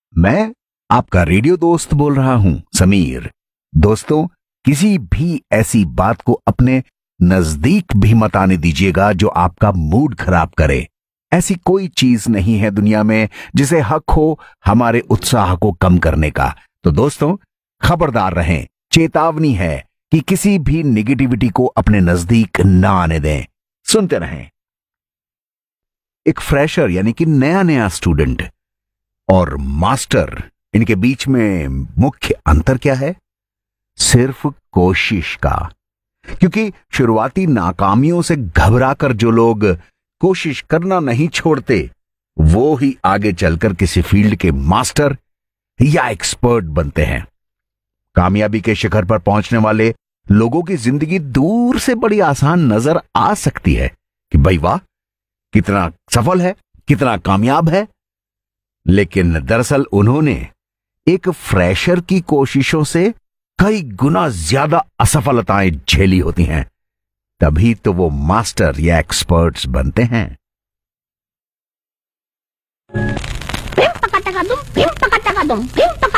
मैं आपका रेडियो दोस्त बोल रहा हूं, समीर। दोस्तों, किसी भी ऐसी बात को अपने नजदीक भी मत आने दीजिएगा जो आपका मूड खराब करे। ऐसी कोई चीज नहीं है दुनिया में जिसे हक हो हमारे उत्साह को कम करने का। तो दोस्तों, खबरदार रहें, चेतावनी है कि किसी भी निगेटिविटी को अपने नजदीक ना आने दें। सुनते रहें। एक फ्रेशर यानी कि नया नया स्टूडेंट और मास्टर, इनके बीच में मुख्य अंतर क्या है? सिर्फ कोशिश का। क्योंकि शुरुआती नाकामियों से घबराकर जो लोग कोशिश करना नहीं छोड़ते, वो ही आगे चलकर किसी फील्ड के मास्टर या एक्सपर्ट बनते हैं। कामयाबी के शिखर पर पहुंचने वाले लोगों की जिंदगी दूर से बड़ी आसान नजर आ सकती है कि भाई वाह, कितना सफल है, कितना कामयाब है। लेकिन दरअसल उन्होंने एक फ्रेशर की कोशिशों से कई गुना ज्यादा असफलताएं झेली होती हैं। तभी तो वो मास्टर या एक्सपर्ट्स बनते हैं। Pim pakataka dum, pim pakataka dum, pim